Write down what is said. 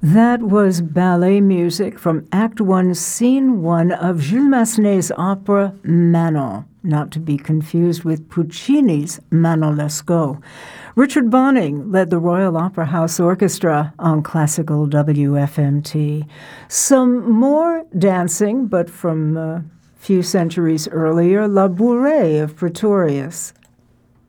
That was ballet music from Act 1, Scene 1 of Jules Massenet's opera Manon, not to be confused with Puccini's Manon Lescaut. Richard Bonning led the Royal Opera House Orchestra on classical WFMT. Some more dancing, but from a few centuries earlier, La Bourrée of Pretorius.